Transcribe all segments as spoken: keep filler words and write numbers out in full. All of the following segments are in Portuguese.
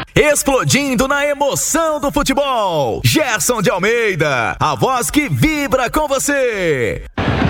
Explodindo na emoção do futebol. Gerson de Almeida, a voz que vibra com você.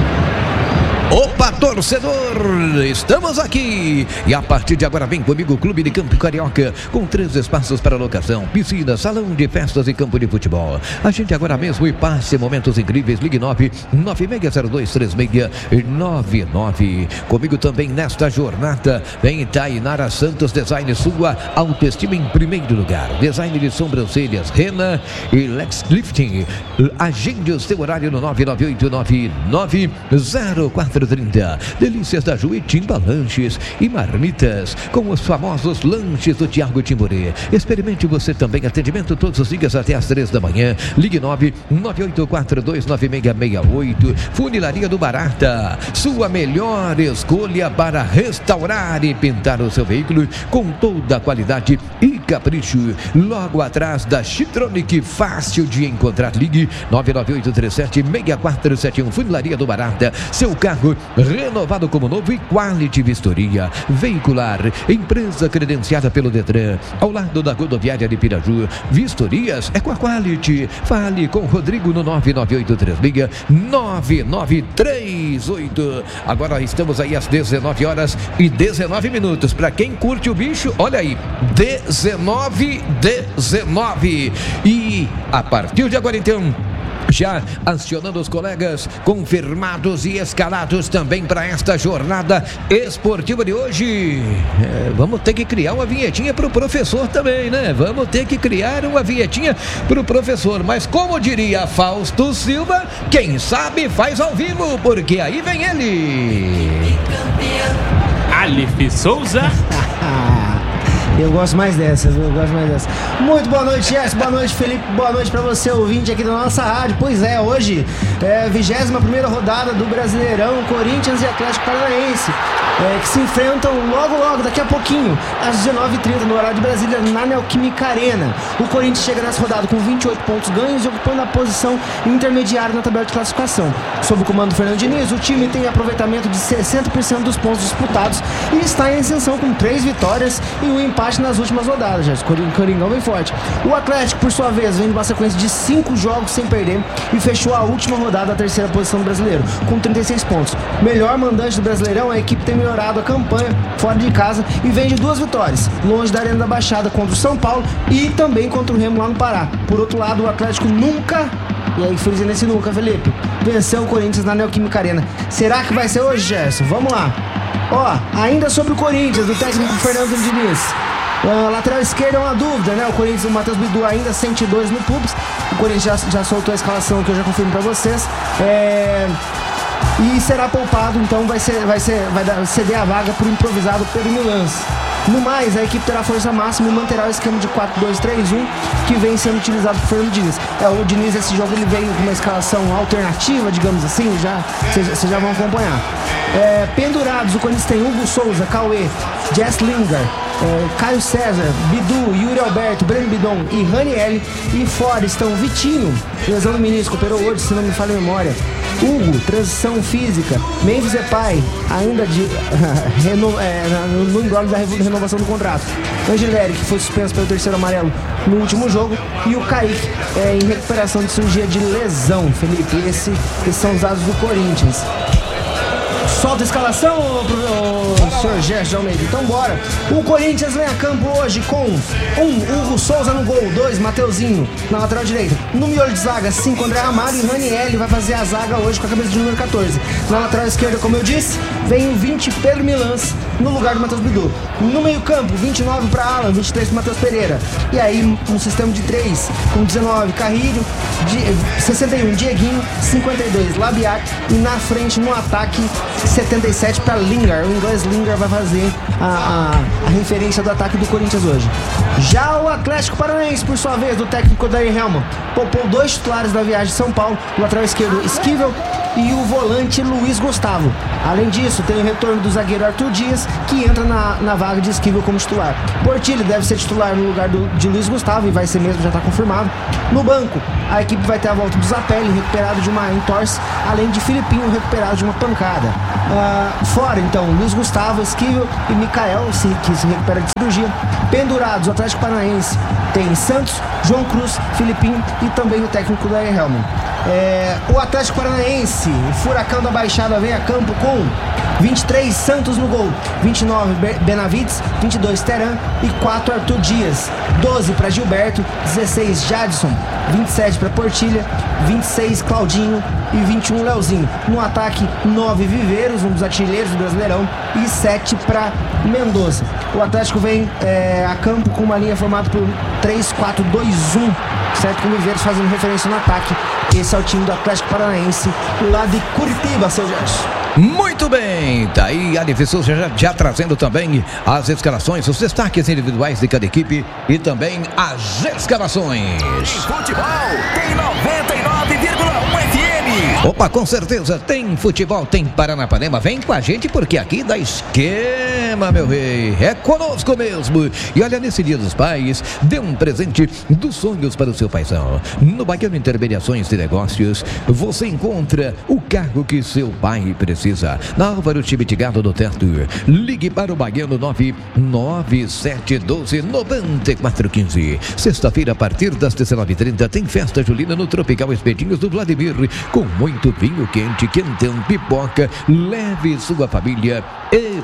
Opa, torcedor, estamos aqui e a partir de agora vem comigo o Clube de Campo Carioca, com três espaços para locação, piscina, salão de festas e campo de futebol. A gente agora mesmo e passe momentos incríveis. Ligue nove nove seis zero dois três seis nove nove. Comigo também nesta jornada vem Tainara Santos Design, sua autoestima em primeiro lugar. Design de sobrancelhas, Rena e Lex Lifting. Agende o seu horário no nove nove oito nove nove zero quatro trinta. Delícias da Juí, Timba Lanches e Marmitas, com os famosos lanches do Thiago Timboré. Experimente você também. Atendimento todos os dias até às três da manhã. Ligue nove nove oito quatro dois nove seis seis oito. Funilaria do Barata, sua melhor escolha para restaurar e pintar o seu veículo com toda a qualidade e capricho. Logo atrás da Chitronic, fácil de encontrar. Ligue nove nove oito três sete seis quatro sete um. Funilaria do Barata, seu carro renovado como novo. E Quality Vistoria Veicular, empresa credenciada pelo Detran, ao lado da rodoviária de Piraju. Vistorias é com a Quality. Fale com o Rodrigo no nove nove oito três seis nove nove três oito. Agora estamos aí às dezenove horas e dezenove minutos. Para quem curte o bicho, olha aí, dezenove dezenove. E a partir de agora então, já acionando os colegas confirmados e escalados também para esta jornada esportiva de hoje. É, vamos ter que criar uma vinhetinha para o professor também, né? Vamos ter que criar uma vinhetinha para o professor. Mas como diria Fausto Silva, quem sabe faz ao vivo, porque aí vem ele. Alif Souza. Eu gosto mais dessas, eu gosto mais dessas. Muito boa noite, Gerson, boa noite, Felipe, boa noite pra você, ouvinte aqui da nossa rádio. Pois é, hoje é a vigésima primeira rodada do Brasileirão, Corinthians e Atlético Paranaense, é, que se enfrentam logo, logo, daqui a pouquinho, às dezenove e trinta, no horário de Brasília, na Neoquímica Arena. O Corinthians chega nessa rodada com vinte e oito pontos ganhos e ocupando a posição intermediária na tabela de classificação. Sob o comando do Fernando Diniz, o time tem aproveitamento de sessenta por cento dos pontos disputados e está em ascensão com três vitórias e um empate nas últimas rodadas, já. Coringão bem forte. O Atlético, por sua vez, vem de uma sequência de cinco jogos sem perder e fechou a última rodada da terceira posição do Brasileiro, com trinta e seis pontos. Melhor mandante do Brasileirão, a equipe tem melhorado a campanha fora de casa e vem de duas vitórias, longe da Arena da Baixada, contra o São Paulo e também contra o Remo lá no Pará. Por outro lado, o Atlético nunca, e aí frisa nesse nunca, Felipe, venceu o Corinthians na Neoquímica Arena. Será que vai ser hoje, Gerson? Vamos lá. Ó, ainda sobre o Corinthians, do técnico Fernando Diniz. Uh, lateral esquerda é uma dúvida, né? O Corinthians, o Matheus Bidu ainda sente dores no pubis. O Corinthians já, já soltou a escalação que eu já confirmo pra vocês. É... E será poupado, então vai, ser, vai, ser, vai dar, ceder a vaga pro improvisado Pedro Milans. No mais, a equipe terá força máxima e manterá o esquema de quatro dois três um que vem sendo utilizado por Fernando Diniz. É, o Diniz, esse jogo, ele veio com uma escalação alternativa, digamos assim, já vocês já vão acompanhar. É, pendurados, o Corinthians tem Hugo Souza, Cauê, Jess Lingard, é, Caio César, Bidu, Yuri Alberto, Breno Bidon e Raniel. E fora estão Vitinho, lesão no menisco, operou hoje, se não me falha a memória. Hugo, transição física. Memphis Depay, ainda de reno, é, no embrolho da renovação do contrato. Angeleri, que foi suspenso pelo terceiro amarelo no último jogo. E o Kaique, é, em recuperação de cirurgia de lesão, Felipe. Esse, esses são os dados do Corinthians. Solta a escalação, o senhor Gerson Almeida. Então bora. O Corinthians vem a campo hoje com um, Hugo Souza no gol, dois, Mateuzinho na lateral direita. No miolo de zaga, cinco, André Amaro, e Raniel vai fazer a zaga hoje com a cabeça de número catorze. Na lateral esquerda, como eu disse, vem o vinte, Pedro Milans, no lugar do Matheus Bidu. No meio campo, vinte e nove para Alan, vinte e três para Matheus Pereira. E aí, um sistema de três, com dezenove, Carrilho, sessenta e um, Dieguinho, cinquenta e dois, Labiac, e na frente, no ataque, setenta e sete para Lingard. O inglês Lingard vai fazer a, a, a referência do ataque do Corinthians hoje. Já o Atlético Paranaense, por sua vez, do técnico Odair Hellmann, poupou dois titulares da viagem de São Paulo, o lateral esquerdo Esquivel e o volante Luiz Gustavo. Além disso, tem o retorno do zagueiro Arthur Dias, que entra na, na vaga de Esquivel como titular. Portilho deve ser titular no lugar do, de Luiz Gustavo, e vai ser mesmo, já está confirmado. No banco, a equipe vai ter a volta do Zapelli, recuperado de uma entorse, além de Filipinho, recuperado de uma pancada. Uh, fora, então, Luiz Gustavo, Esquivel e Mikael, se, que se recupera de cirurgia. Pendurados, o Atlético Paranaense tem Santos, João Cruz, Filipinho e também o técnico da Helman. É, o Atlético Paranaense, Furacão da Baixada, vem a campo com vinte e três Santos no gol, vinte e nove Benavides, vinte e dois Teran e quatro Arthur Dias, doze para Gilberto, dezesseis Jadson, vinte e sete para Portilha, vinte e seis Claudinho e vinte e um Leozinho. No ataque, nove Viveiros, um dos artilheiros do Brasileirão, e sete para Mendoza. O Atlético vem é, a campo com uma linha formada por três quatro dois um, certo? Com o Viveiros fazendo referência no ataque. Esse é o time do Atlético Paranaense, lá de Curitiba, seu Gerson. Muito bem, tá aí a Alif Souza já, já trazendo também as escalações, os destaques individuais de cada equipe e também as escalações. Futebol tem noventa e nove vírgula um F M. Opa, com certeza tem futebol, tem Paranapanema. Vem com a gente porque aqui dá esquema, meu rei. É conosco mesmo. E olha, nesse Dia dos Pais, dê um presente dos sonhos para o seu paizão. No Baiano Intermediações de Negócios, você encontra o carro que seu pai precisa. Na Álvaro Chibitigado do Teto. Ligue para o Baiano nove nove sete um dois nove quatro um cinco. Sexta-feira, a partir das dezenove e trinta, tem festa julina no Tropical Espetinhos do Vladimir, com muito vinho quente, quentão, pipoca. Leve sua família e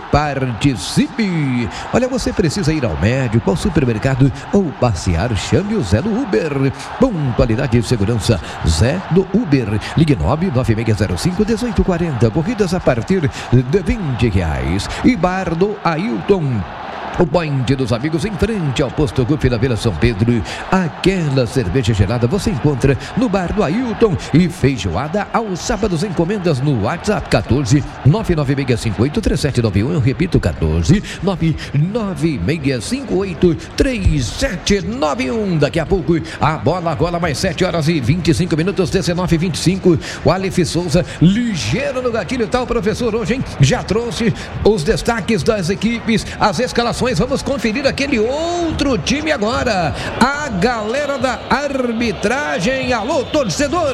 participe. Olha, você precisa ir ao médico, ao supermercado ou passear, chame o Zé do Uber. Pontualidade e segurança, Zé do Uber. Ligue nove nove seis zero cinco um oito quatro zero. Corridas a partir de vinte reais. E Bar do Ailton, o point dos amigos em frente ao posto Gufi da Vila São Pedro. Aquela cerveja gelada você encontra no Bar do Ailton. E feijoada aos sábados, encomendas no WhatsApp quatorze nove nove seis cinco oito três sete nove um. Eu repito, quatorze nove nove seis cinco oito três sete nove um. Daqui a pouco a bola rola, mais sete horas e vinte e cinco minutos, dezenove e vinte e cinco. O Alif Souza, ligeiro no gatilho, tá o professor hoje, hein? Já trouxe os destaques das equipes, as escalações. Vamos conferir aquele outro time agora. A galera da arbitragem. Alô, torcedor!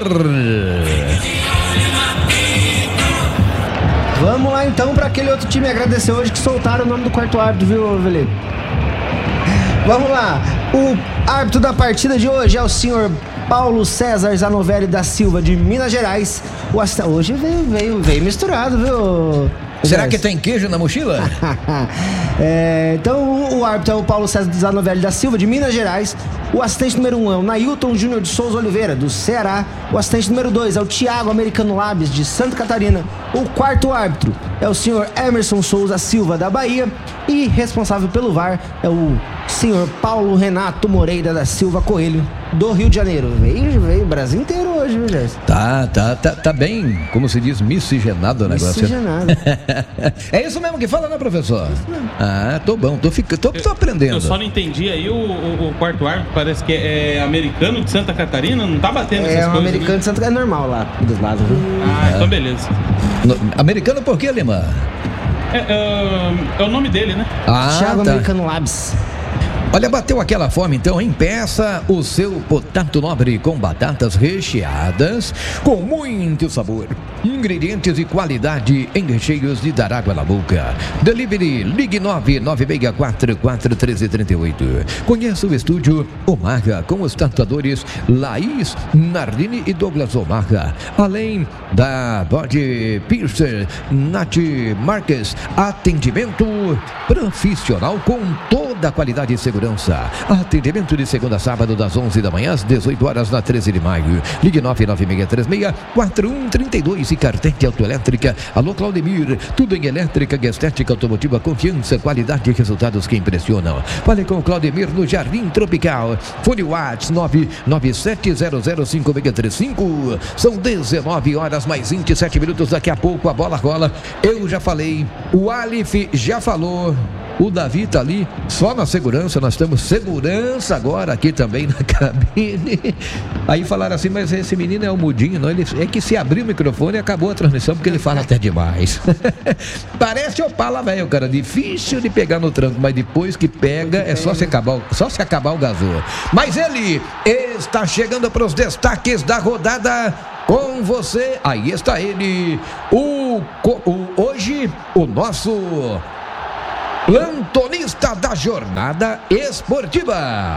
Vamos lá então para aquele outro time. Agradecer hoje que soltaram o nome do quarto árbitro, viu, Veli? Vamos lá. O árbitro da partida de hoje é o senhor Paulo César Zanovelli da Silva, de Minas Gerais. O Asta... Hoje veio, veio, veio misturado, viu? Será que tem queijo na mochila? é, então o, o árbitro é o Paulo César Zanovelli da Silva, de Minas Gerais. O assistente número um é o Nailton Júnior de Souza Oliveira, do Ceará. O assistente número dois é o Thiago Americano Labes, de Santa Catarina. O quarto árbitro é o senhor Emerson Souza Silva, da Bahia. E responsável pelo V A R é o senhor Paulo Renato Moreira da Silva Coelho, do Rio de Janeiro. Veio, veio o Brasil inteiro hoje, viu, Gerson? Tá, tá, tá, tá bem, como se diz, miscigenado o negócio. Miscigenado. É isso mesmo que fala, né, professor? Ah, tô bom, tô, fico, tô, tô aprendendo. Eu só não entendi aí o, o, o quarto árbitro, parece que é americano de Santa Catarina, não tá batendo essas É um coisas. americano de Santa Catarina, é normal lá, dos lados, viu? Ah, é. Então beleza. No, americano por quê, Lima? É, é, é o nome dele, né? Ah, Thiago tá. Americano Labs. Olha, bateu aquela fome, então, hein? Peça o seu potato nobre com batatas recheadas, com muito sabor, ingredientes e qualidade em recheios de dar água na boca. Delivery, ligue nove nove seis quatro quatro um três três oito. Conheça o estúdio Omarra, com os tatuadores Laís Nardini e Douglas Omarra. Além da Body Piercer, Nath Marques. Atendimento profissional com toda a qualidade e segurança. Atendimento de segunda a sábado, das onze da manhã às dezoito horas, na treze de maio. Ligue nove nove seis três seis quatro um três dois. E Cartete Autoelétrica. Alô, Claudemir. Tudo em elétrica, estética automotiva, confiança, qualidade e resultados que impressionam. Fale com o Claudemir no Jardim Tropical. Fone WhatsApp nove nove sete zero zero cinco seis três cinco. São dezenove horas mais vinte e sete minutos. Daqui a pouco a bola rola. Eu já falei, o Alif já falou. O Davi tá ali só na segurança, nós temos segurança agora aqui também na cabine. Aí falaram assim, mas esse menino é o mudinho, não? Ele, é que se abriu o microfone e acabou a transmissão porque ele fala até demais. Parece Opala velho, cara, difícil de pegar no tranco, mas depois que pega é só se acabar, só se acabar o gasol. Mas ele está chegando para os destaques da rodada com você. Aí está ele, o, o hoje o nosso plantonista da jornada esportiva.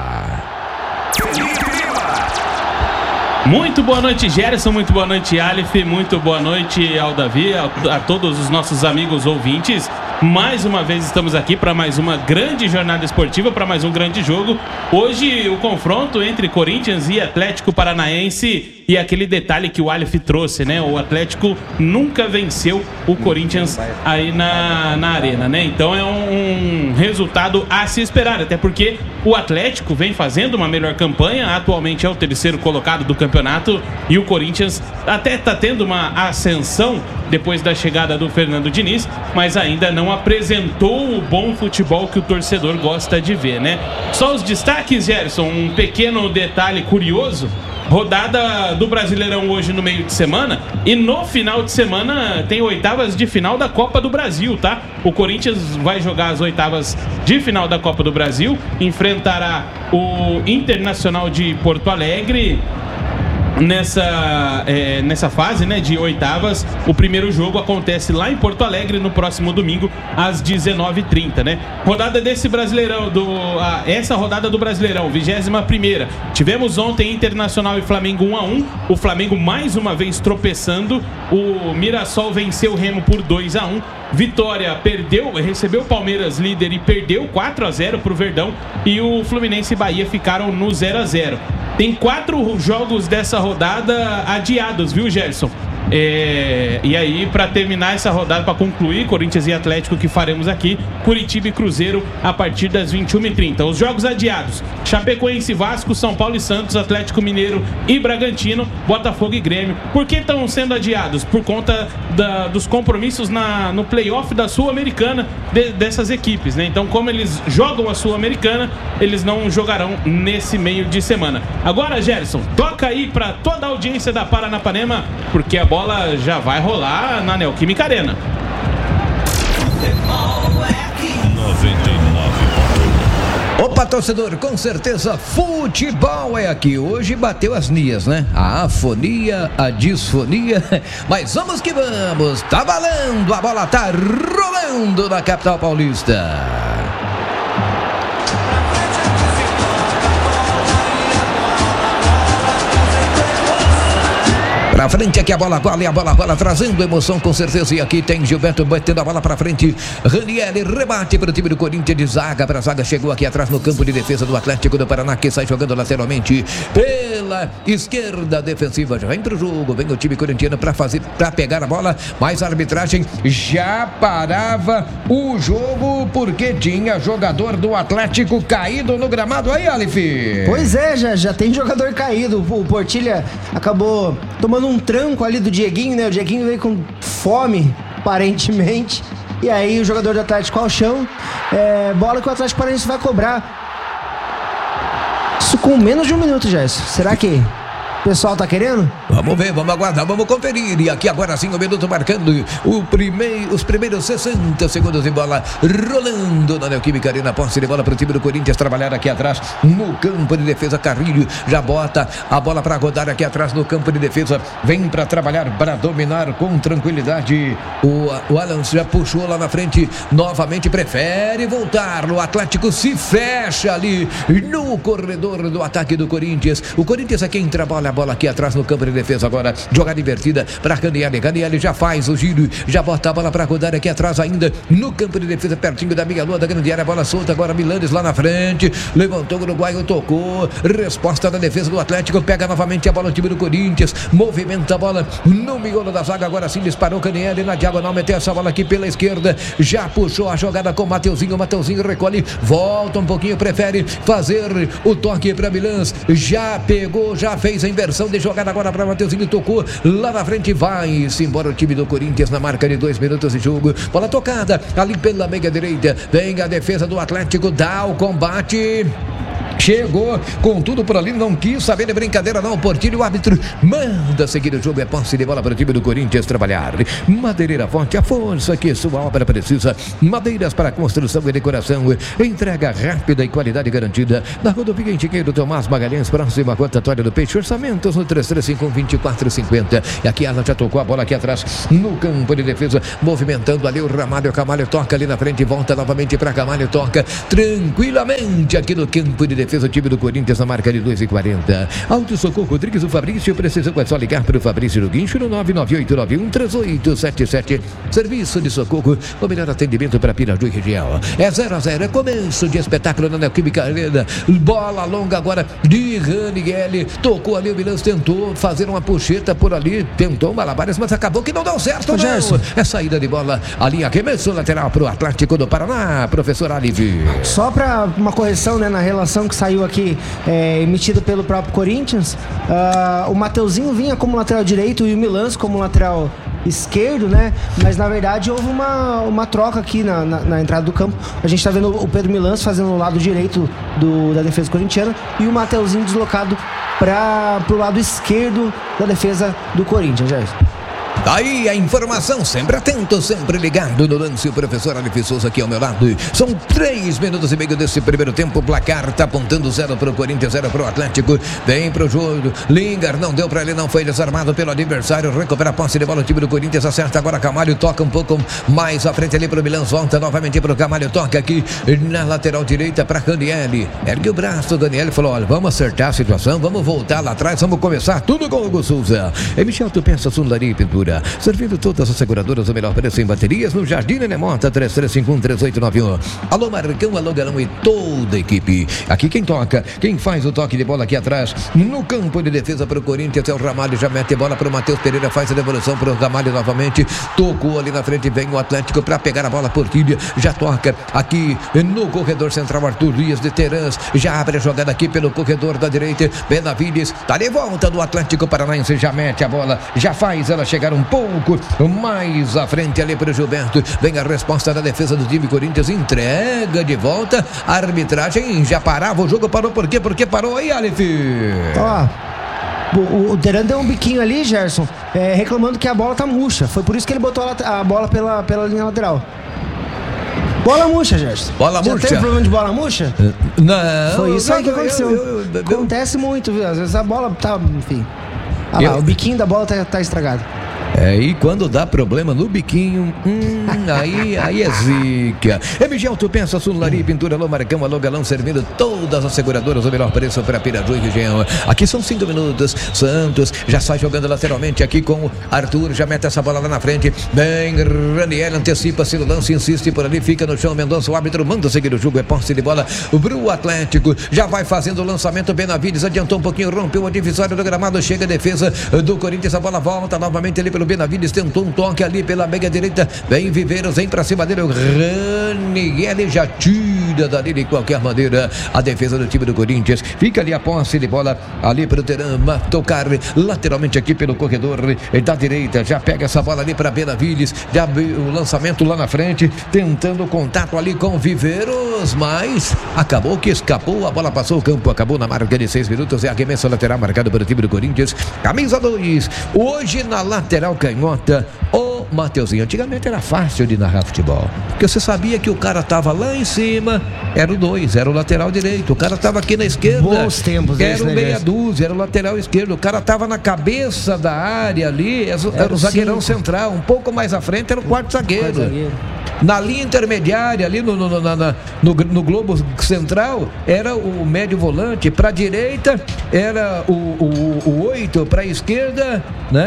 Muito boa noite, Gerson, muito boa noite, Aleph, muito boa noite ao Davi, a, a todos os nossos amigos ouvintes. Mais uma vez estamos aqui para mais uma grande jornada esportiva, para mais um grande jogo. Hoje o confronto entre Corinthians e Atlético Paranaense, e aquele detalhe que o Aleph trouxe, né? O Atlético nunca venceu o Corinthians aí na, na arena, né? Então é um, um resultado a se esperar, até porque o Atlético vem fazendo uma melhor campanha, atualmente é o terceiro colocado do campeonato, e o Corinthians até está tendo uma ascensão depois da chegada do Fernando Diniz, mas ainda não apresentou o bom futebol que o torcedor gosta de ver, né? Só os destaques, Gerson, um pequeno detalhe curioso: rodada do Brasileirão hoje no meio de semana, e no final de semana tem oitavas de final da Copa do Brasil, tá? O Corinthians vai jogar as oitavas de final da Copa do Brasil, enfrentará o Internacional de Porto Alegre nessa, é, nessa fase, né, de oitavas. O primeiro jogo acontece lá em Porto Alegre no próximo domingo às dezenove e trinta, né? Rodada desse Brasileirão, do, a, essa rodada do Brasileirão, vigésima primeira. Tivemos ontem Internacional e Flamengo um a um. O Flamengo mais uma vez tropeçando. O Mirassol venceu o Remo por dois a um. Vitória perdeu, recebeu o Palmeiras líder e perdeu quatro a zero para o Verdão. E o Fluminense e Bahia ficaram no zero a zero. Tem quatro jogos dessa rodada adiados, viu, Gerson? É, e aí, para terminar essa rodada, para concluir, Corinthians e Atlético, que faremos aqui, Curitiba e Cruzeiro a partir das vinte e uma e trinta. Os jogos adiados: Chapecoense, Vasco, São Paulo e Santos, Atlético Mineiro e Bragantino, Botafogo e Grêmio. Por que estão sendo adiados? Por conta da, dos compromissos na, no playoff da Sul-Americana de, dessas equipes, né? Então, como eles jogam a Sul-Americana, eles não jogarão nesse meio de semana. Agora, Gerson, toca aí para toda a audiência da Paranapanema, porque a bola já vai rolar na Neoquímica Arena. noventa e nove. Opa, torcedor, com certeza futebol é aqui. Hoje bateu as nias, né? A afonia, a disfonia. Mas vamos que vamos. Tá valendo, a bola tá rolando na capital paulista. Pra frente aqui a bola rola e a bola rola, trazendo emoção com certeza. E aqui tem Gilberto batendo a bola pra frente. Raniel rebate para o time do Corinthians de zaga. Pra zaga, chegou aqui atrás no campo de defesa do Atlético do Paraná, que sai jogando lateralmente pela esquerda defensiva. Já vem pro jogo, vem o time corintiano pra fazer, pra pegar a bola. Mas a arbitragem já parava o jogo porque tinha jogador do Atlético caído no gramado aí, Aleph. Pois é, já, já tem jogador caído. O Portilha acabou tomando um tranco ali do Dieguinho, né? O Dieguinho veio com fome, aparentemente. E aí o jogador do Atlético ao chão. É, bola que o Atlético Paranaense vai cobrar. Isso com menos de um minuto, Gerson. Será que o pessoal tá querendo? Vamos ver, vamos aguardar, vamos conferir. E aqui agora sim o minuto marcando o primeiro, os primeiros sessenta segundos de bola rolando na Neoquímica Arena. Posse de bola para o time do Corinthians trabalhar aqui atrás no campo de defesa. Carrilho já bota a bola para rodar aqui atrás no campo de defesa. Vem para trabalhar, para dominar com tranquilidade. O, o Alan já puxou lá na frente. Novamente prefere voltar. O Atlético se fecha ali no corredor do ataque do Corinthians. O Corinthians é quem trabalha a bola aqui atrás no campo de defesa. Agora, jogada invertida para Raniel. Raniel já faz o giro, já bota a bola para rodar aqui atrás ainda no campo de defesa, pertinho da meia-lua da grande área. A bola solta agora, Milanes lá na frente, levantou o uruguaio, tocou, resposta da defesa do Atlético, pega novamente a bola o time do Corinthians, movimenta a bola no miolo da zaga, agora sim disparou Raniel na diagonal, meteu essa bola aqui pela esquerda, já puxou a jogada com o Mateuzinho, o Mateuzinho recolhe, volta um pouquinho, prefere fazer o toque para Milans, já pegou, já fez a inversão inversão de jogada agora para Mateuzinho, tocou lá na frente, vai-se embora o time do Corinthians na marca de dois minutos de jogo. Bola tocada ali pela meia direita, vem a defesa do Atlético, dá o combate. Chegou com tudo por ali, não quis saber de brincadeira não, Portilho, o árbitro manda seguir o jogo, é posse de bola para o time do Corinthians trabalhar. Madeireira Forte, a força que sua obra precisa, madeiras para construção e decoração, entrega rápida e qualidade garantida, na rodovia Engenheiro Tomás Magalhães, próxima à Rotatória do Peixe, orçamentos no três três cinco um, dois quatro cinco zero, e aqui ela já tocou a bola aqui atrás, no campo de defesa, movimentando ali o Ramalho, Camalho toca ali na frente, volta novamente para Camalho, toca tranquilamente aqui no campo de defesa. Defesa o time do Corinthians na marca de dois e quarenta. Auto Socorro Rodrigues, o Fabrício, precisão é só ligar para o Fabrício no guincho no nove nove oito nove um três oito sete sete. Serviço de socorro, o melhor atendimento para Piraju e região. É zero a zero, é começo de espetáculo na Neoquímica Arena. Bola longa agora de Ranieri, tocou ali o Milan, tentou fazer uma puxeta por ali, tentou malabares, mas acabou que não deu certo, não. Gerson. É saída de bola, a linha arremesso lateral para o Atlético do Paraná, professor Alivi. Só para uma correção, né, na relação que saiu aqui, é, emitido pelo próprio Corinthians, uh, o Mateuzinho vinha como lateral direito e o Milans como lateral esquerdo, né? Mas na verdade houve uma, uma troca aqui na, na, na entrada do campo. A gente tá vendo o Pedro Milans fazendo o lado direito do, da defesa corintiana e o Mateuzinho deslocado para pro lado esquerdo da defesa do Corinthians, Gerson. Aí a informação, sempre atento, sempre ligado no lance, o professor Alifi Souza aqui ao meu lado. São três minutos e meio desse primeiro tempo, o placar tá apontando zero pro Corinthians, zero pro Atlético. Vem pro jogo, Lingard não deu pra ele, não foi desarmado pelo adversário, recupera a posse de bola, o time do Corinthians acerta agora, Camalho toca um pouco mais à frente ali pro Milan, volta novamente pro Camalho, toca aqui na lateral direita pra Ranieri, ergue o braço, Daniel falou, olha, vamos acertar a situação, vamos voltar lá atrás, vamos começar tudo com o Hugo Souza. É Michel, tu pensa, Sundari e Pintura, servindo todas as seguradoras, o melhor preço em baterias no Jardim Enemota, três três cinco um, três oito nove um. Alô Marcão, alô Galão e toda a equipe. Aqui quem toca, quem faz o toque de bola aqui atrás, no campo de defesa para o Corinthians é o Ramalho, já mete bola para o Matheus Pereira, faz a devolução para o Ramalho novamente, tocou ali na frente, vem o Atlético para pegar a bola por Tíbia, já toca aqui no corredor central, Arthur Dias de Terãs, já abre a jogada aqui pelo corredor da direita, Benavides, tá de volta do Atlético Paranaense, já mete a bola, já faz ela chegar um pouco mais à frente ali para o Gilberto, vem a resposta da defesa do time Corinthians, entrega de volta, a arbitragem já parava o jogo, parou por quê? Porque parou aí, Aleph. Ó, o, o Teran deu um biquinho ali, Gerson, é, reclamando que a bola tá murcha, foi por isso que ele botou a, a bola pela, pela linha lateral. Bola murcha, Gerson. Bola Já murcha? teve problema de bola murcha? Não. Foi isso não, aí que aconteceu. Eu, eu, eu, Acontece muito, viu? Às vezes a bola tá, enfim. Ah eu... lá, o biquinho da bola tá, tá estragado. É, e quando dá problema no biquinho, hum, aí, aí é zica. É Miguel, tu pensa, Sulari, Pintura, Alô Marcão, Alô Galão, servindo todas as seguradoras, o melhor preço para Piraju e região. Aqui são cinco minutos, Santos já sai jogando lateralmente aqui com o Arthur, já mete essa bola lá na frente, bem, Raniel antecipa-se no lance, insiste por ali, fica no chão, Mendonça, o árbitro manda seguir o jogo, é posse de bola pro Atlético, já vai fazendo o lançamento, Benavides adiantou um pouquinho, rompeu a divisória do gramado, chega a defesa do Corinthians, a bola volta novamente ali pelo Benavides, tentou um toque ali pela meia direita, vem Viveiros, vem pra cima dele, o Ranieri já tira dali de qualquer maneira a defesa do time do Corinthians, fica ali a posse de bola ali pro Terama, tocar lateralmente aqui pelo corredor da direita, já pega essa bola ali pra Benavides, já o lançamento lá na frente, tentando contato ali com Viveiros, mas acabou que escapou, a bola passou o campo, acabou na marca de seis minutos, é arremesso lateral marcado pelo time do Corinthians, camisa dois, hoje na lateral canhota, o Mateuzinho. Antigamente era fácil de narrar futebol, porque você sabia que o cara tava lá em cima, era o dois, era o lateral direito, o cara tava aqui na esquerda, bons tempos, era o né, meia dúzia, era o lateral esquerdo, o cara tava na cabeça da área ali, era, era o zagueirão cinco. Central, um pouco mais à frente era o quarto zagueiro. Quarto zagueiro. Na linha intermediária, ali no, no, no, na, no, no globo central, era o médio volante, para a direita era o oito, para a esquerda, né?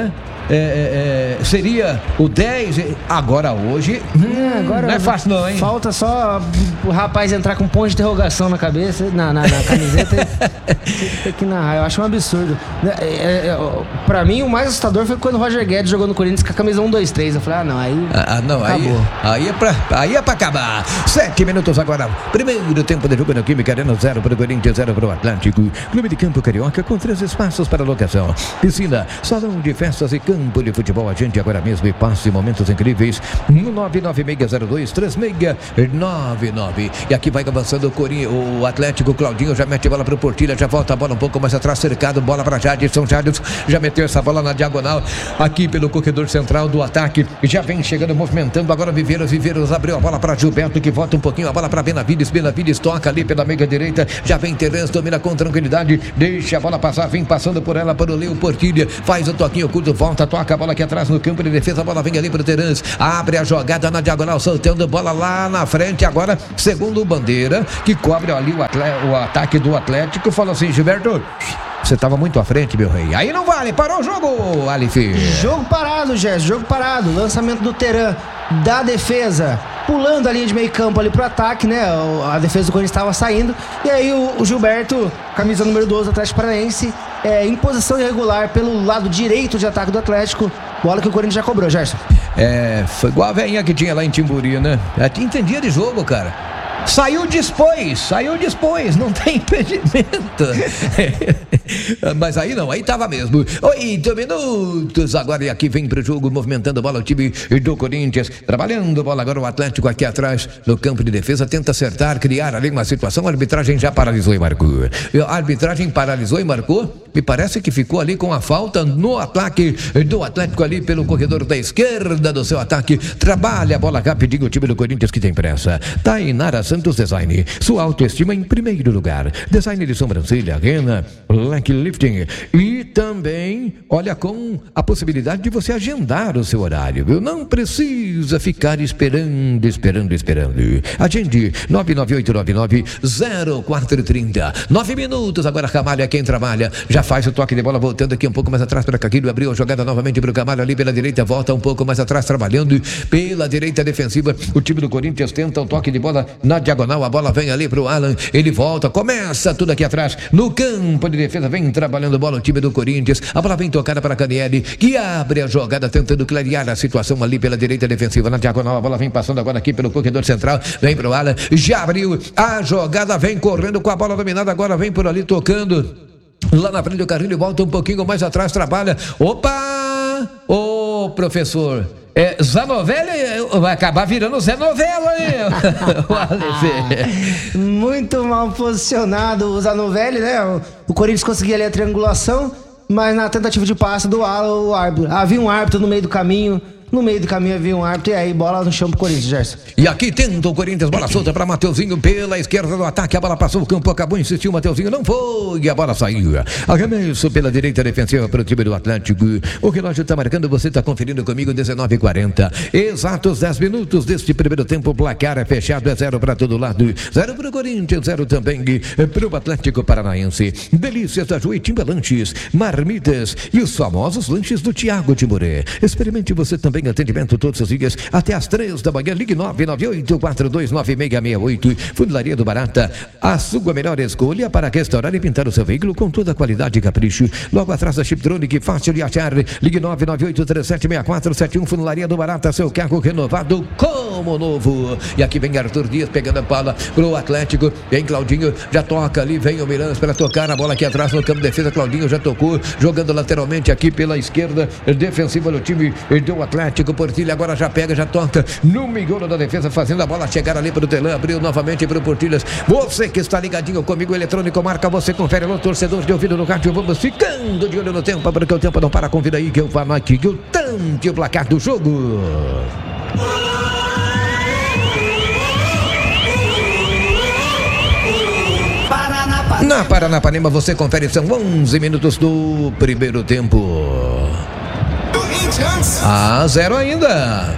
é, é, seria o dez, agora hoje, hum, é, agora não é fácil não, hein? Falta só o rapaz entrar com um ponto de interrogação na cabeça, na, na, na camiseta. Tem que narrar, eu acho um absurdo. É, é, é, pra mim, o mais assustador foi quando o Roger Guedes jogou no Corinthians com a camisa um, dois, três. Eu falei, ah, não, aí. Ah, não, acabou. Aí, aí, é pra, aí é pra acabar. Sete minutos agora. Primeiro tempo de jogo na Química Arena, zero para o Corinthians, zero para o Atlético. Clube de Campo Carioca com três espaços para locação: piscina, salão de festas e campo de futebol. A gente agora mesmo e passe momentos incríveis no nove nove seis zero dois três seis nove nove. E aqui vai avançando o Corinthians, o Atlético. Claudinho já mete a bola pro Portilha, já volta a bola um pouco mais atrás, cercado, bola para Jadson. Jadson já meteu essa bola na diagonal aqui pelo corredor central do ataque, já vem chegando, movimentando agora Viveiros. Viveiros abriu a bola para Gilberto, que volta um pouquinho a bola para Benavides. Benavides toca ali pela meia direita, já vem Terence, domina com tranquilidade, deixa a bola passar, vem passando por ela para o Leo Portilha, faz o toquinho curto, volta, toca a bola aqui atrás no campo de defesa, a bola vem ali para o Terence, abre a jogada na diagonal, soltando bola lá na frente, agora segundo o Bandeira, que cobre ali o, atleta, o ataque do Atlético, fala assim: Gilberto, você estava muito à frente, meu rei. Aí não vale, parou o jogo, Alif. Jogo parado, Gerson, jogo parado. Lançamento do Teran da defesa, pulando a linha de meio campo ali pro ataque, né? A defesa do Corinthians estava saindo. E aí o, o Gilberto, camisa número doze do Atlético Paranaense, é, em posição irregular pelo lado direito de ataque do Atlético. Bola que o Corinthians já cobrou, Gerson. É, foi igual a velhinha que tinha lá em Timburi, né? Ela entendia de jogo, cara. Saiu depois, saiu depois, não tem impedimento. Mas aí não, aí tava mesmo. Oito minutos agora, e aqui vem pro jogo, movimentando a bola o time do Corinthians, trabalhando a bola agora o Atlético aqui atrás no campo de defesa, tenta acertar, criar ali uma situação, a arbitragem já paralisou e marcou. A arbitragem paralisou e marcou, me parece que ficou ali com a falta no ataque do Atlético ali pelo corredor da esquerda do seu ataque, trabalha a bola rapidinho o time do Corinthians que tem pressa. Tainara Santos Design, sua autoestima em primeiro lugar. Design de sobrancelha, rena, leg lifting e também, olha, com a possibilidade de você agendar o seu horário, viu? Não precisa ficar esperando, esperando, esperando. Agende nove nove oito nove nove zero quatro três zero. Nove minutos agora, Ramalho é quem trabalha, já faz o toque de bola, voltando aqui um pouco mais atrás para Caquilho, abriu a jogada novamente para o Camalho ali pela direita, volta um pouco mais atrás, trabalhando pela direita defensiva. O time do Corinthians tenta o toque de bola na diagonal, a bola vem ali pro Alan, ele volta, começa tudo aqui atrás, no campo de defesa, vem trabalhando bola o time do Corinthians, a bola vem tocada para Canieri, que abre a jogada, tentando clarear a situação ali pela direita defensiva, na diagonal, a bola vem passando agora aqui pelo corredor central, vem pro Alan, já abriu a jogada, vem correndo com a bola dominada, agora vem por ali tocando, lá na frente do Carrilho, volta um pouquinho mais atrás, trabalha, opa, ô professor, É, Zanovelli vai acabar virando Zé Novela, hein? Muito mal posicionado o Zanovelli, né? O, o Corinthians conseguia ali a triangulação, mas na tentativa de passe do Alan, o árbitro. Havia um árbitro no meio do caminho. No meio do caminho havia um árbitro e aí bola no chão pro Corinthians, Gerson. E aqui tenta o Corinthians, bola solta para Mateuzinho pela esquerda do ataque, a bola passou o campo, acabou, insistiu, Mateuzinho não foi e a bola saiu. Arremesso pela direita defensiva para o time do Atlético. O relógio está marcando, você está conferindo comigo, dezenove e quarenta. Exatos dez minutos deste primeiro tempo, o placar é fechado, é zero para todo lado. Zero para o Corinthians, zero também para o Atlético Paranaense. Delícias da Juitimba Lanches, marmitas e os famosos lanches do Thiago Timuré. Experimente você também. Atendimento todos os dias até as três da manhã. Ligue nove nove oito quatro dois nove seis seis oito. Funilaria do Barata, a sua melhor escolha para restaurar e pintar o seu veículo com toda a qualidade e capricho. Logo atrás da Chiptronic, fácil de achar. Ligue nove nove oito três sete seis quatro sete um. Funilaria do Barata, seu carro renovado como novo. E aqui vem Arthur Dias pegando a bola pro Atlético. Vem Claudinho, já toca ali, vem o Miranda para tocar a bola aqui atrás no campo de defesa. Claudinho já tocou, jogando lateralmente aqui pela esquerda defensiva do time do Atlético. Portilha agora já pega, já toca no miolo da defesa, fazendo a bola chegar ali para o Telan, abriu novamente para o Portilhas. Você que está ligadinho comigo, eletrônico marca, você confere no torcedor de ouvido no rádio, vamos ficando de olho no tempo, porque o tempo não para, convida aí que eu falo aqui que o tanto o placar do jogo. Na Paranapanema você confere, são onze minutos do primeiro tempo. Ah, zero ainda.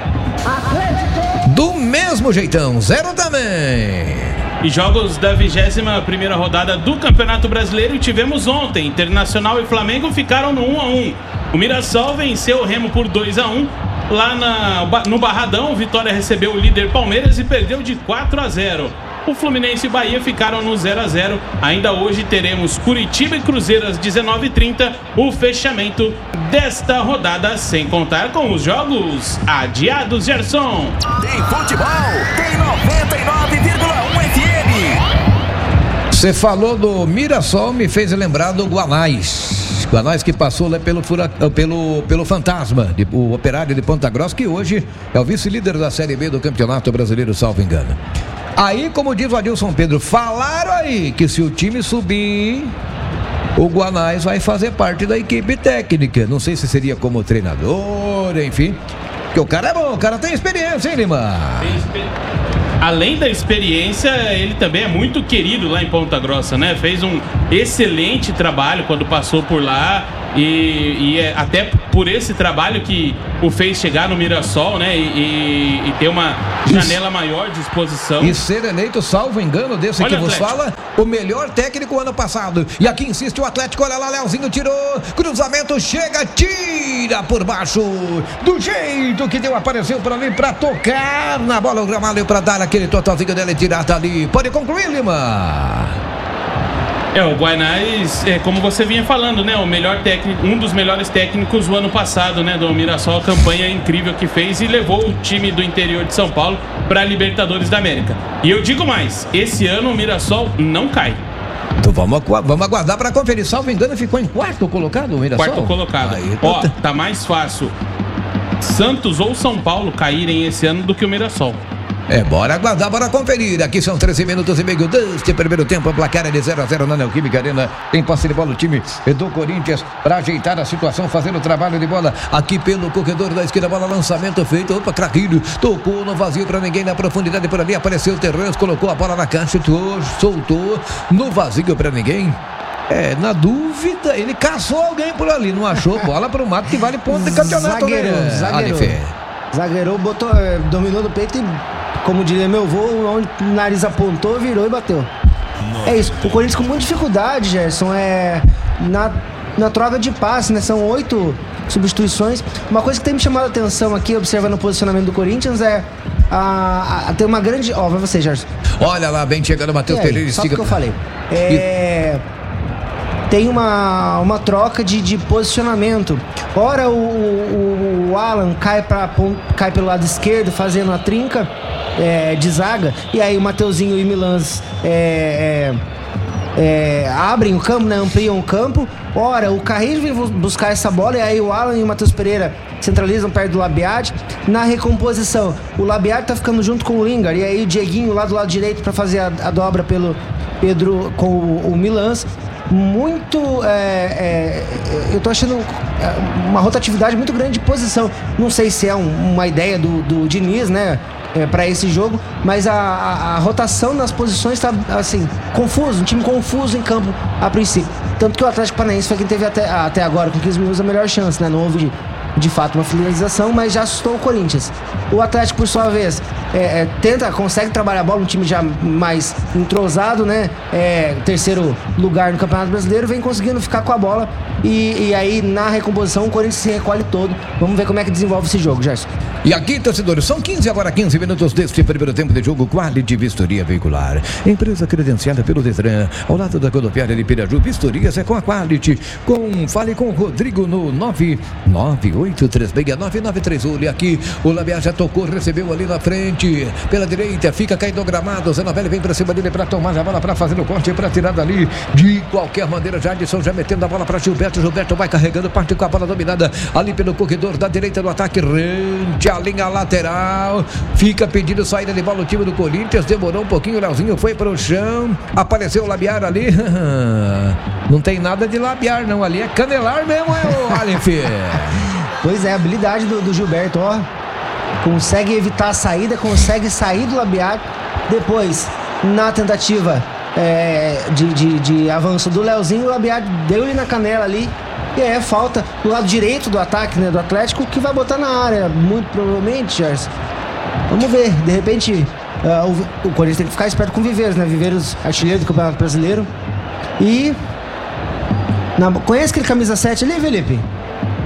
Do mesmo jeitão, zero também. E jogos da vigésima primeira rodada do Campeonato Brasileiro tivemos ontem. Internacional e Flamengo ficaram no um a um. O Mirassol venceu o Remo por dois a um. Lá na, no Barradão, o Vitória recebeu o líder Palmeiras e perdeu de quatro a zero. O Fluminense e Bahia ficaram no zero a zero. Ainda hoje teremos Curitiba e Cruzeiro às dezenove e trinta, o fechamento desta rodada, sem contar com os jogos adiados, Gerson. Tem futebol, tem noventa e nove vírgula um F M. Você falou do Mirassol, me fez lembrar do Guanais. Guanais que passou lá pelo, fura, pelo, pelo Fantasma, de, o Operário de Ponta Grossa, que hoje é o vice-líder da Série B do Campeonato Brasileiro, salvo engano. Aí, como diz o Adilson Pedro, falaram aí que se o time subir, o Guanais vai fazer parte da equipe técnica. Não sei se seria como treinador, enfim. Porque o cara é bom, o cara tem experiência, hein, Lima? Tem experiência. Além da experiência, ele também é muito querido lá em Ponta Grossa, né? Fez um excelente trabalho quando passou por lá. E, e é até por esse trabalho que o fez chegar no Mirassol, né? E, e, e ter uma janela maior de exposição. E ser eleito, salvo engano, desse olha que vos fala, o melhor técnico ano passado. E aqui insiste o Atlético, olha lá, Leozinho tirou, cruzamento, chega, tira por baixo, do jeito que deu, apareceu por ali pra tocar na bola, o gramado pra dar aquele totalzinho dele tirado ali. Pode concluir, Lima. É, o Guanais, é, como você vinha falando, né? O melhor técnico, um dos melhores técnicos do ano passado, né? Do Mirassol, a campanha incrível que fez e levou o time do interior de São Paulo para a Libertadores da América. E eu digo mais, esse ano o Mirassol não cai. Então vamos, vamos aguardar para conferir. Salvo engano, ficou em quarto colocado o Mirassol? Quarto colocado. Aí, ó, tá... tá mais fácil Santos ou São Paulo caírem esse ano do que o Mirassol. É, bora aguardar, bora conferir. Aqui são treze minutos e meio deste primeiro tempo. A placar é de zero a zero na Neoquímica Arena. Tem posse de bola o time do Corinthians para ajeitar a situação, fazendo o trabalho de bola aqui pelo corredor da esquerda. Bola, lançamento feito. Opa, Craquinho tocou no vazio para ninguém na profundidade por ali. Apareceu o Terrence, colocou a bola na caixa, soltou no vazio para ninguém. É, na dúvida, ele caçou alguém por ali, não achou? Bola para o mato que vale ponto de campeonato. Zagueiro, né? zagueiro. Zagueirou, botou, dominou no peito e, como diria meu avô, onde o nariz apontou, virou e bateu. Nossa. É isso. O Corinthians com muita dificuldade, Gerson, é na, na troca de passe, né? São oito substituições. Uma coisa que tem me chamado a atenção aqui, observando o posicionamento do Corinthians, é a, a, tem uma grande... Ó, vai você, Gerson. Olha lá, bem chegando o Matheus Pereira. Só porque eu falei. É... Tem uma, uma troca de, de posicionamento. Ora o, o, o Alan cai, pra, cai pelo lado esquerdo, fazendo a trinca é, de zaga. E aí o Mateuzinho e o Milans é, é, é, abrem o campo, né, ampliam o campo. Ora o Carrilho vem buscar essa bola. E aí o Alan e o Matheus Pereira centralizam perto do Labiade. Na recomposição, o Labiade tá ficando junto com o Lingard. E aí o Dieguinho lá do lado direito para fazer a, a dobra pelo Pedro com o, o Milans. Muito é, é, eu tô achando uma rotatividade muito grande de posição. Não sei se é um, uma ideia do, do Diniz, né, é, para esse jogo, mas a, a, a rotação nas posições tá assim, confuso, um time confuso em campo a princípio. Tanto que o Atlético Paranaense foi quem teve até, até agora com quinze minutos a melhor chance, né? Não houve de, de fato uma finalização, mas já assustou o Corinthians. O Atlético, por sua vez, é, é, tenta, consegue trabalhar a bola, um time já mais entrosado, né? É, terceiro lugar no Campeonato Brasileiro, vem conseguindo ficar com a bola e, e aí na recomposição o Corinthians se recolhe todo. Vamos ver como é que desenvolve esse jogo, Gerson. E aqui, torcedores, são quinze, agora quinze minutos deste primeiro tempo de jogo. Quality Vistoria Veicular, empresa credenciada pelo Detran, ao lado da rodoviária de Piraju. Vistorias é com a Quality. Com, fale com o Rodrigo no nove nove oito três seis nove nove três um. E aqui o Labiá já tocou, recebeu ali na frente, pela direita, fica caindo o gramado. Zé Novelli vem pra cima dele pra tomar a bola, pra fazer o corte, pra tirar dali. De qualquer maneira, Jadson já metendo a bola pra Gilberto. Gilberto vai carregando, parte com a bola dominada ali pelo corredor da direita do ataque, rente a linha lateral. Fica pedindo saída de bola o time do Corinthians. Demorou um pouquinho, o Leozinho foi pro chão. Apareceu o Labiar ali. Não tem nada de labiar, não. Ali é canelar mesmo, é o Aleph. Pois é, a habilidade do, do Gilberto, ó. Consegue evitar a saída, consegue sair do Labiar. Depois, na tentativa é, de, de, de avanço do Leozinho, o Labiar deu-lhe na canela ali. E aí é falta do lado direito do ataque, né, do Atlético, que vai botar na área, muito provavelmente, Gerson. Vamos ver, de repente uh, o, o Corinthians tem que ficar esperto com o Viveiros, né? Viveiros, artilheiro do Campeonato Brasileiro. E na, conhece aquele camisa sete ali, Felipe?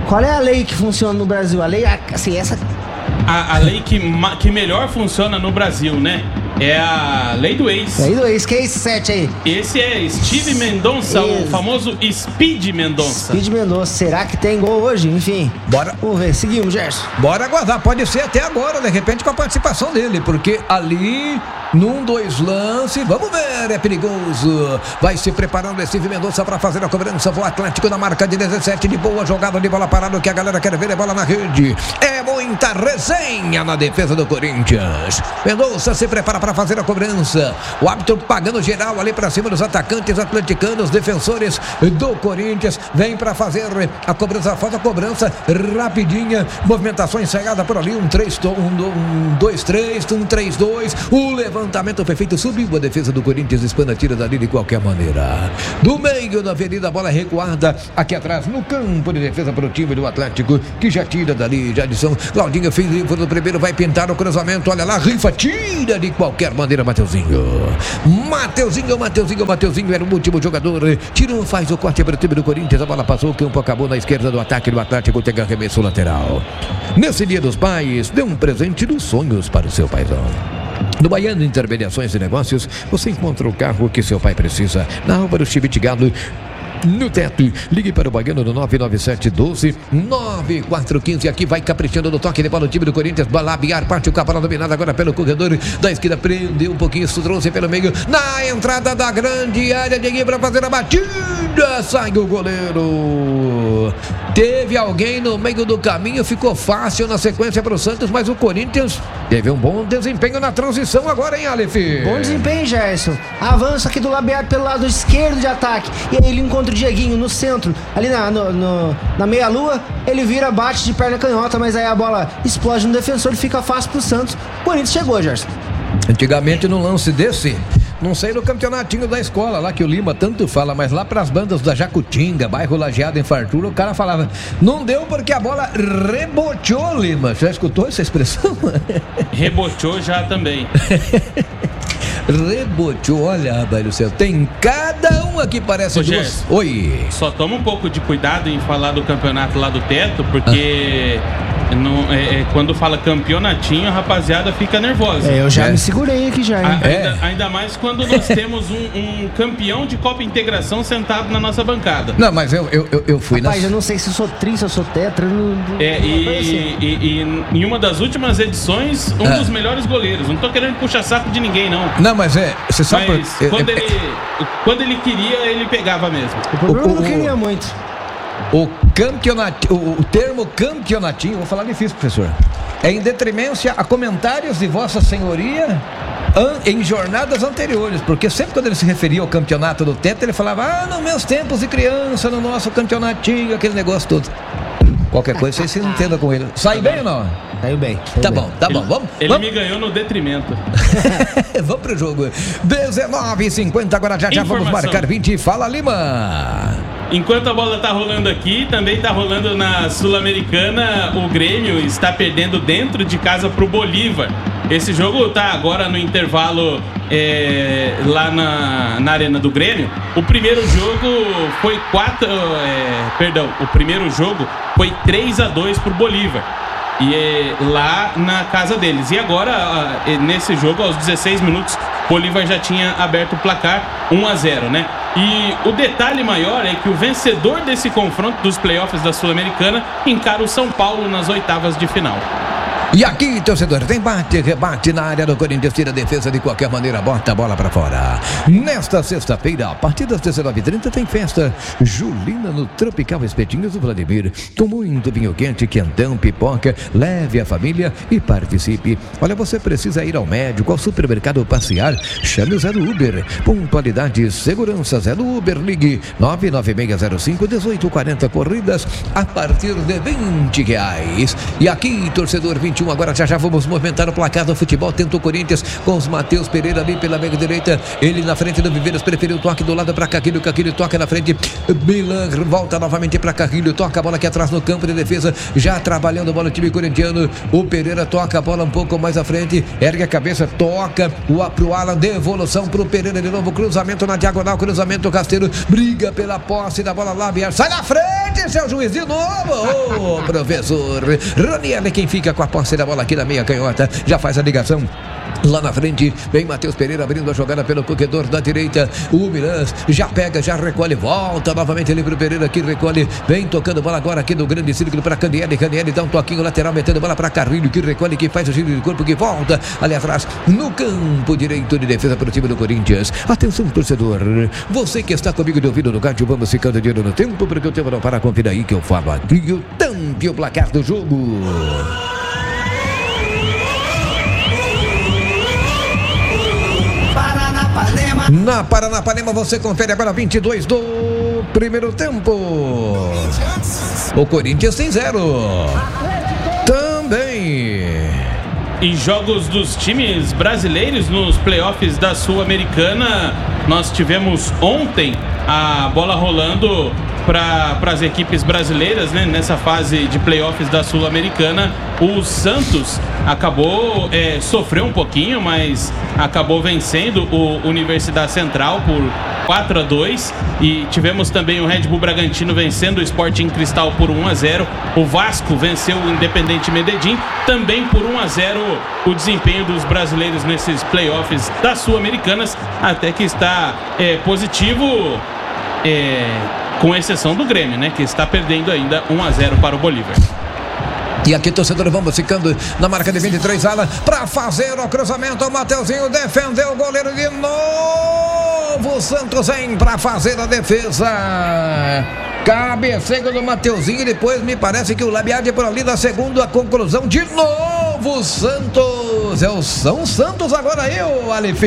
Qual é a lei que funciona no Brasil? A lei, assim, essa... A, a lei que, que melhor funciona no Brasil, né? É a lei do ex. Lei do ex, que é esse sete aí? Esse é Steve Mendonça, Isso. o famoso Speed Mendonça. Speed Mendonça, será que tem gol hoje? Enfim, bora. Vamos ver, seguimos, Gerson. Bora aguardar, pode ser até agora, de repente com a participação dele, porque ali, num, dois lances, vamos ver, é perigoso. Vai se preparando Steve Mendonça para fazer a cobrança do Atlético na marca de dezessete, de boa jogada de bola parada, o que a galera quer ver é bola na rede. É muita resenha na defesa do Corinthians. Mendonça se prepara para fazer a cobrança. O árbitro pagando geral ali para cima dos atacantes atleticanos, defensores do Corinthians. Vem para fazer a cobrança, faz a cobrança rapidinha. Movimentação ensaiada por ali. Um três, um dois três, um três dois. O levantamento perfeito. Subiu a defesa do Corinthians. Espana tira dali de qualquer maneira. Do meio da avenida, a bola recuada aqui atrás no campo de defesa para o time do Atlético, que já tira dali. Já adição. Claudinho fez livro do primeiro. Vai pintar o cruzamento. Olha lá, rifa, tira de qualquer maneira, Mateuzinho. Mateuzinho, Mateuzinho, Mateuzinho era o último jogador. Tirou, faz o corte para o time do Corinthians. A bola passou, o campo acabou na esquerda do ataque do Atlético. Tem arremesso lateral. Nesse dia dos pais, dê um presente dos sonhos para o seu paizão. No Baiano Intermediações e Negócios, você encontra o carro que seu pai precisa. Na Álvaro Chivitigado, no teto. Ligue para o Baiano no nove nove sete um dois nove quatro um cinco. Aqui vai caprichando no toque de bola o time do Corinthians. Balabiar, parte com a bola dominada agora pelo corredor da esquerda. Prendeu um pouquinho, isso trouxe pelo meio. Na entrada da grande área de para fazer a batida. Sai o goleiro. Teve alguém no meio do caminho. Ficou fácil na sequência para o Santos, mas o Corinthians teve um bom desempenho na transição agora, hein, Aleph? Bom desempenho, Gerson. Avança aqui do Labiar pelo lado esquerdo de ataque. E aí ele encontra o Dieguinho no centro, ali na, no, no, na meia-lua. Ele vira, bate de perna canhota, mas aí a bola explode no defensor e fica fácil pro Santos. O Corinthians chegou, Gerson. Antigamente, no lance desse, não sei no campeonatinho da escola, lá que o Lima tanto fala, mas lá pras bandas da Jacutinga, bairro Lajeado em Fartura, o cara falava, não deu porque a bola reboteou, Lima. Já escutou essa expressão? Reboteou já também. Reboteou, olha, rapaz do céu, tem cada um aqui, parece Ô, duas. Gerson, Oi. Só toma um pouco de cuidado em falar do campeonato lá do teto, porque ah. não, é, é, quando fala campeonatinho, a rapaziada fica nervosa. É, eu já é. me segurei aqui já, hein? A, é. ainda, ainda mais quando nós temos um, um campeão de Copa Integração sentado na nossa bancada. Não, mas eu, eu, eu, eu fui Rapaz, nas... eu não sei se eu sou tri, se eu sou tetra. Não, É, e, e, e em uma das últimas edições, um ah. dos melhores goleiros. Não tô querendo puxar saco de ninguém, não. Não, mas é, você sabe... Mas por... quando, é, ele, quando ele queria, ele pegava mesmo. O problema O- eu não o- queria muito. O campeonato, o, o termo campeonatinho, vou falar difícil, professor, é em detrimência a comentários de Vossa Senhoria an, em jornadas anteriores, porque sempre quando ele se referia ao campeonato do teto, ele falava, ah, nos meus tempos de criança, no nosso campeonatinho, aquele negócio todo. Qualquer coisa, vocês se entendam com ele. Sai bem ou não? Saiu bem. Tá saiu bom, bem. tá bom, Ele, vamos. ele vamos. me ganhou no detrimento. Vamos pro jogo. dezenove e cinquenta, agora já já vamos Informação. marcar vinte. Fala, Lima. Enquanto a bola tá rolando aqui, também tá rolando na Sul-Americana. O Grêmio está perdendo dentro de casa pro Bolívar. Esse jogo tá agora no intervalo é, lá na, na arena do Grêmio. O primeiro jogo foi quatro, é, perdão, o primeiro jogo foi três a dois pro Bolívar. E é lá na casa deles. E agora, nesse jogo, aos dezesseis minutos, Bolívar já tinha aberto o placar um a zero, né? E o detalhe maior é que o vencedor desse confronto dos playoffs da Sul-Americana encara o São Paulo nas oitavas de final. E aqui, torcedor, tem bate, rebate na área do Corinthians, tira a defesa de qualquer maneira, bota a bola pra fora. Nesta sexta-feira, a partir das dezenove e trinta, tem festa julina no Tropical Espetinhos do Vladimir. Com muito vinho quente, quentão, pipoca, leve a família e participe. Olha, você precisa ir ao médico, ao supermercado passear, chame o Zero Uber. Pontualidade e segurança, Zero Uber, ligue nove nove seis zero cinco um oito quatro zero, corridas a partir de vinte reais. E aqui, torcedor, vinte vinte e um. Agora já já vamos movimentar o placar do futebol. Tenta o Corinthians com os Matheus Pereira ali pela meia direita. Ele na frente do Viveiros, preferiu o toque do lado para Carrilho. Carrilho toca na frente. Milan volta novamente para Carrilho. Toca a bola aqui atrás no campo de defesa. Já trabalhando a bola o time corintiano. O Pereira toca a bola um pouco mais à frente. Ergue a cabeça, toca o pro Alan. Devolução pro Pereira de novo. Cruzamento na diagonal. Cruzamento Casteiro. Briga pela posse da bola lá. Sai na frente, seu juiz de novo. Ô, oh, professor Raniel é quem fica com a posse da bola aqui na meia canhota. Já faz a ligação. Lá na frente, vem Matheus Pereira abrindo a jogada pelo corredor da direita. O Milan já pega, já recolhe, volta novamente ali pro Pereira que recolhe. Vem tocando bola agora aqui no grande círculo para Caniele. Caniele dá um toquinho lateral, metendo bola para Carrilho que recolhe, que faz o giro de corpo, que volta ali atrás no campo direito de defesa para o time do Corinthians. Atenção, torcedor, você que está comigo de ouvido no rádio, vamos ficando de olho no tempo, porque o tempo não para. Confira aí que eu falo aqui o tampo e o placar do jogo. Na Paranapanema você confere agora vinte e dois do primeiro tempo. O Corinthians tem zero. Também. Em jogos dos times brasileiros nos playoffs da Sul-Americana, nós tivemos ontem a bola rolando para as equipes brasileiras, né? Nessa fase de playoffs da Sul-Americana. O Santos acabou, é, sofreu um pouquinho, mas acabou vencendo o Universidade Central por quatro a dois. E tivemos também o Red Bull Bragantino vencendo o Sporting Cristal por um a zero. O Vasco venceu o Independente Medellín também por um a zero. O desempenho dos brasileiros nesses playoffs das Sul-Americanas até que está é, positivo, é, com exceção do Grêmio, né, que está perdendo ainda um a zero para o Bolívar. E aqui, torcedor, vamos ficando na marca de vinte e três, Alan, para fazer o cruzamento. O Mateuzinho defendeu o goleiro de novo. O Santos vem para fazer a defesa. Cabeceio do Mateuzinho. E depois me parece que o Labiade por ali na segunda conclusão. De novo, Santos. É o São Santos agora aí, o Aleph.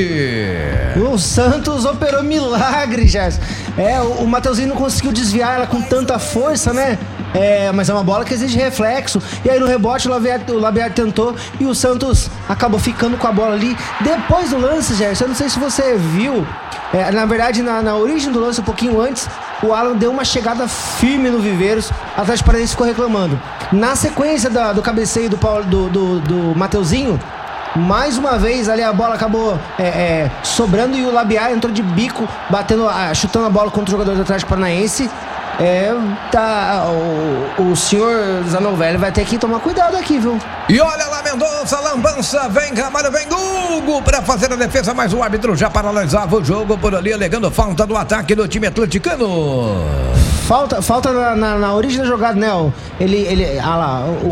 O Santos operou milagre, Gerson. É, o, o Mateuzinho não conseguiu desviar ela com tanta força, né? É, mas é uma bola que exige reflexo. E aí no rebote o Labiade, o Labiade tentou e o Santos acabou ficando com a bola ali. Depois do lance, Gerson, eu não sei se você viu, é, na verdade na, na origem do lance, um pouquinho antes, o Alan deu uma chegada firme no Viveiros. O Atlético Paranaense ficou reclamando. Na sequência da, do cabeceio do, Paulo, do, do, do Mateuzinho, mais uma vez ali a bola acabou é, é, sobrando e o Labiade entrou de bico, batendo, chutando a bola contra o jogador do Atlético Paranaense. É, tá, o, o senhor Zanovelli vai ter que tomar cuidado aqui, viu? E olha lá, Mendonça, lambança, vem Ramalho, vem Hugo pra fazer a defesa, mas o árbitro já paralisava o jogo por ali, alegando falta do ataque do time atleticano. Falta, falta na, na, na origem da jogada, né? Ele, ele, ah lá, o,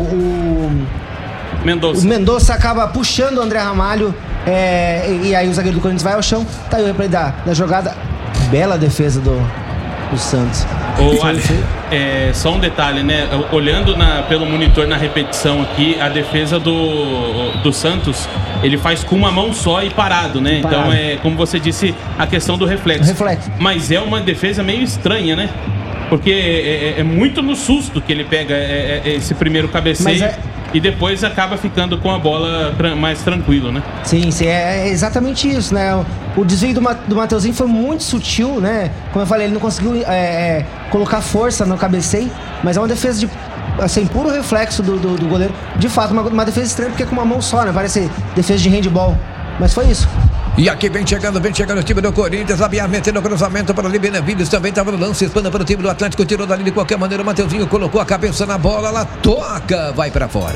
o Mendonça. O Mendonça acaba puxando o André Ramalho, é, e, e aí o zagueiro do Corinthians vai ao chão. Tá aí o replay da, da jogada. Bela defesa do, do Santos. Ô, Ale, é, só um detalhe, né? Olhando na, pelo monitor na repetição aqui, a defesa do, do Santos, ele faz com uma mão só e parado, né? Parado. Então é, como você disse, a questão do reflexo. reflexo. Mas é uma defesa meio estranha, né? Porque é, é, é muito no susto que ele pega é, é, esse primeiro cabeceio é... e depois acaba ficando com a bola mais tranquilo, né? Sim, sim, é exatamente isso, né? O desvio do, do Mateuzinho foi muito sutil, né? Como eu falei, ele não conseguiu é, é, colocar força no cabeceio, mas é uma defesa de, assim, puro reflexo do, do, do goleiro. De fato, uma, uma defesa estranha porque é com uma mão só, né? Parece defesa de handball, mas foi isso. E aqui vem chegando, vem chegando o time do Corinthians, Labiar metendo o cruzamento para ali, Benevides também estava no lance, espana para o time do Atlético, tirou dali de qualquer maneira, o Mateuzinho colocou a cabeça na bola, ela toca, vai para fora.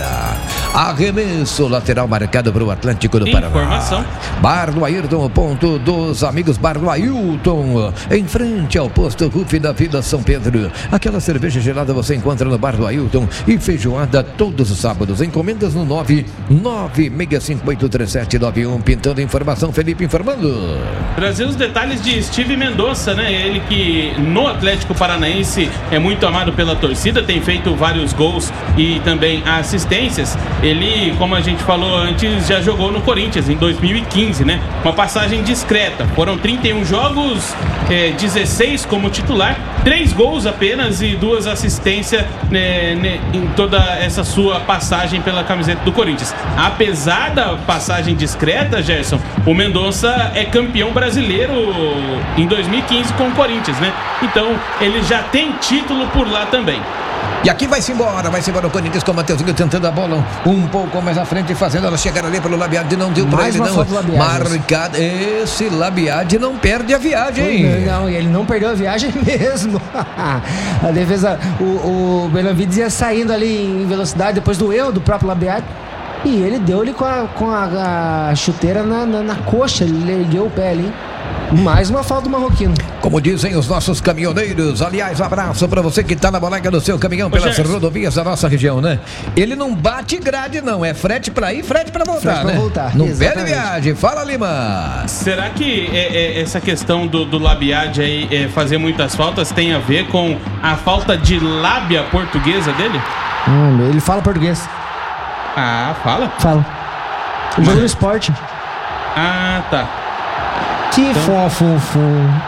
Arremesso lateral marcado para o Atlético do Paraná. Informação. Bar do Ayrton, o ponto dos amigos Bar do Ailton, em frente ao posto Ruf da Vila São Pedro. Aquela cerveja gelada você encontra no Bar do Ailton e feijoada todos os sábados. Encomendas no nove nove seis cinco oito três sete nove um. Pintando informação, Felipe informando. Trazer os detalhes de Steve Mendonça, né? Ele que no Atlético Paranaense é muito amado pela torcida, tem feito vários gols e também assistências. ele, como a gente falou antes, já jogou no Corinthians em dois mil e quinze, né? Uma passagem discreta. Foram trinta e um jogos, é, dezesseis como titular, três gols apenas e duas assistências né, né, em toda essa sua passagem pela camiseta do Corinthians. Apesar da passagem discreta, Gerson, o Mendonça é campeão brasileiro em dois mil e quinze com o Corinthians, né? Então ele já tem título por lá também. E aqui vai-se embora, vai-se embora o Corinthians com o Mateuzinho tentando a bola um pouco mais à frente, fazendo ela chegar ali pelo Labiade, não deu pra ele não. Marcado, esse Labiade não perde a viagem. Não, não, ele não perdeu a viagem mesmo. A defesa, o, o Benavides ia saindo ali em velocidade depois do erro do próprio Labiade. E ele deu-lhe com a, com a, a chuteira na, na, na coxa, ele ergueu o pé ali. Mais uma falta do marroquino. Como dizem os nossos caminhoneiros, aliás, um abraço pra você que tá na bolega do seu caminhão pelas rodovias da nossa região, né? Ele não bate grade não, é frete pra ir, frete pra voltar, frete né? Pra voltar. Não perde viagem, fala Lima. Será que é, é, essa questão do, do Labiade aí, é, fazer muitas faltas, tem a ver com a falta de lábia portuguesa dele? Hum, ele fala português. Ah, fala? Fala. O jogo do esporte. Ah, tá. Que então... fofo.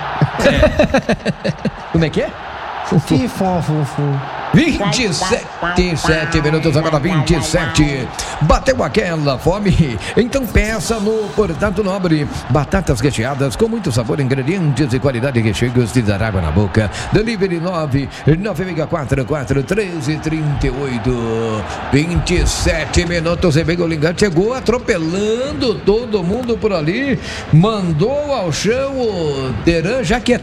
É. Como é que é? Que fofo. vinte e sete minutos, agora vinte e sete. Bateu aquela fome? Então peça no Portato Nobre. Batatas recheadas com muito sabor, ingredientes e qualidade recheios de dar água na boca. Delivery nove nove seis quatro quatro um três três oito. vinte e sete minutos e Begolingão chegou atropelando todo mundo por ali. Mandou ao chão o Teran, já que é